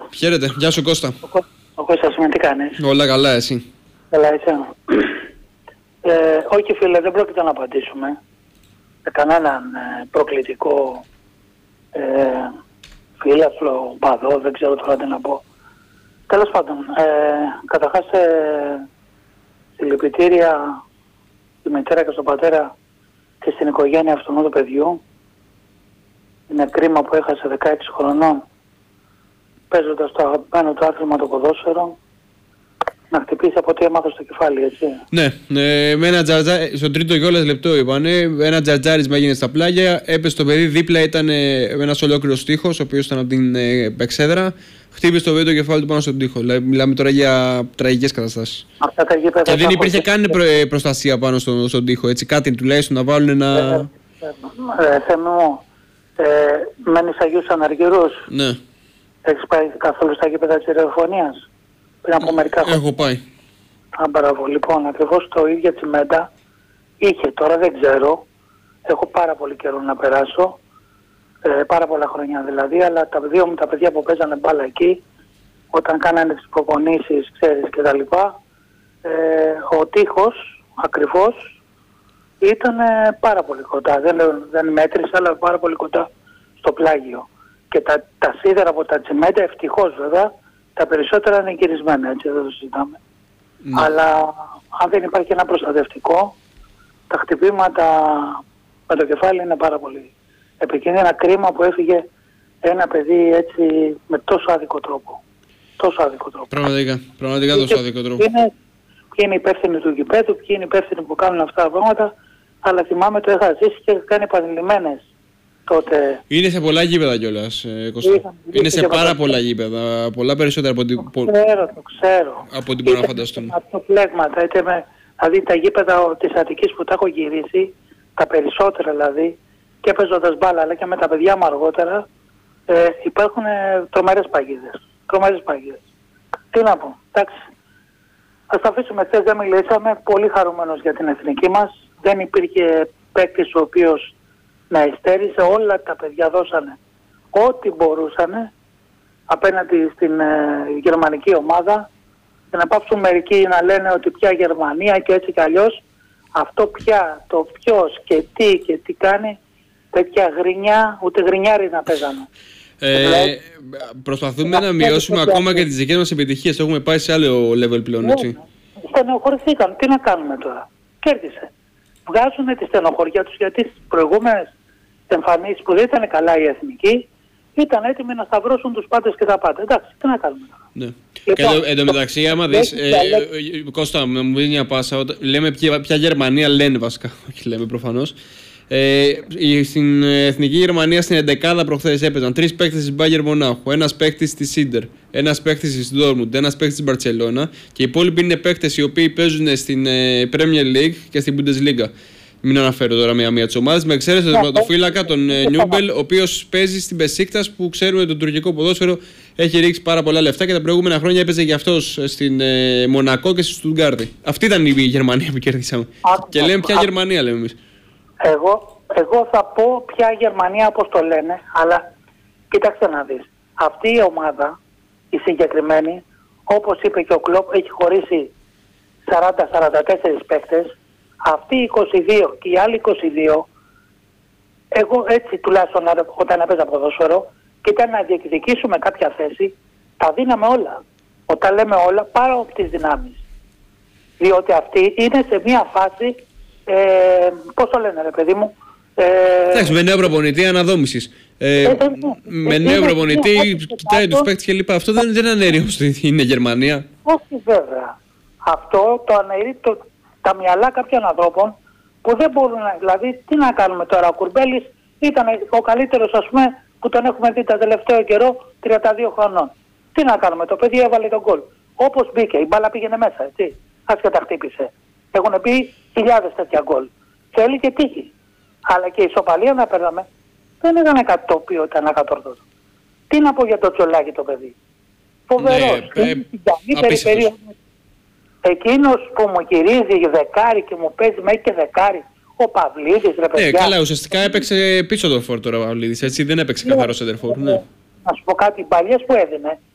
Χαίρετε, γεια σου Κώστα. Ο Κώστας με τι κάνεις? Όλα καλά, εσύ? Καλά είσαι? Όχι φίλε, δεν πρόκειται να απαντήσουμε με κανέναν προκλητικό φίλαθλο, παδό, δεν ξέρω τώρα τι να πω. Τέλος πάντων, καταρχάς συλληπιτήρια στη μητέρα και στον πατέρα και στην οικογένεια αυτού του παιδιού. Είναι κρίμα που έχασε 16 χρονών παίζοντας το αγαπημένο του άθλημα το ποδόσφαιρο να χτυπήσει από ό,τι έμαθα στο κεφάλι, έτσι. Ναι, με ένα τζαρτζάρι, στο τρίτο κιόλας λεπτό είπανε, ένα τζαρτζάρισμα έγινε στα πλάγια, έπεσε το παιδί, δίπλα ήταν ένας ολόκληρος τοίχος, ο οποίος ήταν από την εξέδρα, χτύπησε το παιδί το κεφάλι του πάνω στον τοίχο. Δηλαδή, μιλάμε τώρα για τραγικές καταστάσεις. Και δεν υπήρχε καν προστασία πάνω στον τοίχο, έτσι, κάτι τουλάχιστον να βάλουν ένα... Θέμη, μένεις Αγίους Αναργυρούς. Ναι. Έχεις πάει καθόλου στα γήπεδα της Ιεροφωνίας πριν από μερικά χρόνια? Έχω πάει. Μπράβο. Λοιπόν, ακριβώς το ίδιο τσιμέντα είχε, τώρα δεν ξέρω, έχω πάρα πολύ καιρό να περάσω, πάρα πολλά χρόνια δηλαδή, αλλά τα δύο μου τα παιδιά που παίζανε μπάλα εκεί, όταν κάνανε τις προπονήσεις, ξέρεις και τα λοιπά, ο τείχος ακριβώς ήταν πάρα πολύ κοντά, δεν μέτρησε, αλλά πάρα πολύ κοντά στο πλάγιο. Και τα σίδερα από τα τσιμέντα, ευτυχώς βέβαια, τα περισσότερα είναι γυρισμένα, έτσι δεν το συζητάμε. Ναι. Αλλά αν δεν υπάρχει ένα προστατευτικό, τα χτυπήματα με το κεφάλι είναι πάρα πολύ επικίνδυνα. Κρίμα που έφυγε ένα παιδί έτσι με τόσο άδικο τρόπο. Τόσο άδικο τρόπο. Πραγματικά τόσο άδικο τρόπο. Ποιοι είναι υπεύθυνοι του γηπέδου, ποιοι είναι υπεύθυνοι που κάνουν αυτά τα πράγματα, αλλά θυμάμαι το είχα ζήσει και κάνει επανειλημμένες. Τότε... Είναι σε πολλά γήπεδα κιόλας, Κώστα. Είναι σε πάρα πολλά γήπεδα. Πολλά περισσότερα από ό,τι μπορώ να φανταστούμε. Από πλέγματα, δηλαδή τα γήπεδα της Αττικής που τα έχω γυρίσει, τα περισσότερα δηλαδή, και παίζοντας μπάλα αλλά και με τα παιδιά μου αργότερα, υπάρχουν τρομερές παγίδες. Τρομερές παγίδες. Τι να πω, εντάξει. Ας τα αφήσουμε, χθες δεν μιλήσαμε, πολύ χαρούμενος για την εθνική μας. Δεν υπήρχε παίκτης ο οποίος να υστέρησε, όλα τα παιδιά δώσανε ό,τι μπορούσανε απέναντι στην γερμανική ομάδα, και να πάψουν μερικοί να λένε ότι πια Γερμανία και έτσι κι αλλιώς. Αυτό πια το ποιος και τι κάνει, τέτοια γρινιά, ούτε γρινιάρι να παίζανε. Προσπαθούμε να μειώσουμε ακόμα και τις δικές μας επιτυχίες. Έχουμε πάει σε άλλο level πλέον, έτσι. Στενοχωρηθήκαν. Τι να κάνουμε τώρα? Κέρδισε. Βγάζουν τη στενοχωριά τους, γιατί στις προηγούμενες εμφανίσεις που δεν ήταν καλά η εθνική, ήταν έτοιμοι να σταυρώσουν τους πάντες και τα πάντα. Εντάξει, τι να κάνουμε τώρα. Ναι. Λοιπόν, και εν τω μεταξύ, άμα δεις, Κώστα, μου δίνει μια πάσα, λέμε ποια Γερμανία λένε βασικά, όχι λέμε προφανώς. Στην εθνική Γερμανία στην 11η προχθές έπαιζαν 3 παίκτες της Bayern Μονάχου, ένας παίκτης της Inter, ένας παίκτης της Dortmund, ένας παίκτης της Barcelona, και οι υπόλοιποι είναι παίκτες οι οποίοι παίζουν στην Premier League και στην Bundesliga. Μην αναφέρω τώρα μία τις ομάδες, με εξαίρεση τον τερματοφύλακα, τον Νιούμπελ, ο οποίος παίζει στην Μπεσίκτας, που ξέρουμε το τουρκικό ποδόσφαιρο έχει ρίξει πάρα πολλά λεφτά και τα προηγούμενα χρόνια έπαιζε και αυτός στην Μονακό και στη Στουτγκάρδη. Αυτή ήταν η Γερμανία που κερδίσαμε. Και λέμε ποια Γερμανία λέμε εμείς. Εγώ θα πω ποια Γερμανία όπως το λένε, αλλά κοίταξε να δεις. Αυτή η ομάδα, η συγκεκριμένη, όπως είπε και ο Κλοπ, έχει χωρίσει 40-44 παίκτες. Αυτοί οι 22 και οι άλλοι 22, εγώ έτσι τουλάχιστον όταν έπαιζα ποδόσφαιρο, και ήταν να διεκδικήσουμε κάποια θέση, τα δίναμε όλα. Όταν λέμε όλα, πάρω από τις δυνάμεις. Διότι αυτοί είναι σε μια φάση, πώς το λένε ρε παιδί μου, εντάξει, με νέο προπονητή αναδόμησης. Με νέο προπονητή, κοιτάει τους παίκτες και λοιπά. Αυτό δεν αναιρεί όμως ότι είναι Γερμανία. Όχι βέβαια. Αυτό το αναιρεί τα μυαλά κάποιων ανθρώπων που δεν μπορούν να... Δηλαδή, τι να κάνουμε τώρα, ο Κουρμπέλης ήταν ο καλύτερος, ας πούμε, που τον έχουμε δει τα τελευταίο καιρό, 32 χρονών. Τι να κάνουμε, το παιδί έβαλε τον γκολ. Όπως μπήκε, η μπάλα πήγαινε μέσα, έτσι. Άσχετα χτύπησε. Έχουν πει χιλιάδες τέτοια γκολ. Θέλει και τύχη. Αλλά και η ισοπαλία να παίρναμε, δεν ήταν κάτι το οποίο ήταν ακατόρθωτο. Τι να πω για το Τσολάκι το παιδί. Φοβερός. Είναι στην καλύτερη περίοδο. Εκείνος που μου γυρίζει δεκάρι και μου παίζει μέχρι και δεκάρι, ο Παυλίδης, ρε παιδιά. Καλά, ουσιαστικά έπαιξε πίσω το φόρ τώρα ο Παυλίδης, έτσι, δεν έπαιξε καθαρό σεντερφόρ. Ναι. Να σου πω κάτι, οι παλιές που έδινε,